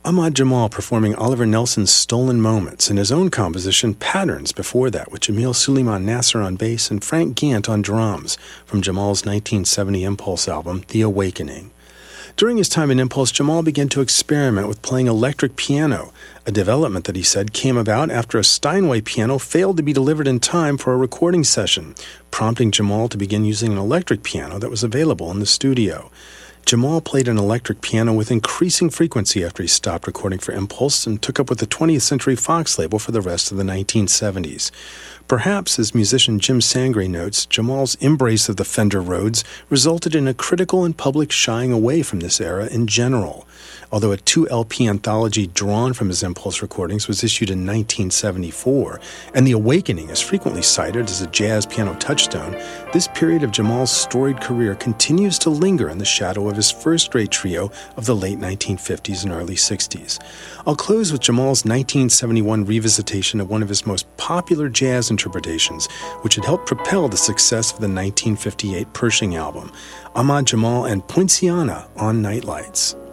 Ahmad Jamal performing Oliver Nelson's Stolen Moments and his own composition Patterns before that with Jamil Suleiman Nasser on bass and Frank Gant on drums from Jamal's 1970 Impulse album, The Awakening. During his time in Impulse, Jamal began to experiment with playing electric piano, a development that he said came about after a Steinway piano failed to be delivered in time for a recording session, prompting Jamal to begin using an electric piano that was available in the studio. Jamal played an electric piano with increasing frequency after he stopped recording for Impulse and took up with the 20th Century Fox label for the rest of the 1970s. Perhaps, as musician Jim Sangre notes, Jamal's embrace of the Fender Rhodes resulted in a critical and public shying away from this era in general. Although a 2-LP anthology drawn from his Impulse recordings was issued in 1974, and The Awakening is frequently cited as a jazz piano touchstone, this period of Jamal's storied career continues to linger in the shadow of his first great trio of the late 1950s and early 60s. I'll close with Jamal's 1971 revisitation of one of his most popular jazz interpretations, which had helped propel the success of the 1958 Pershing album, Ahmad Jamal and Poinciana on Nightlights.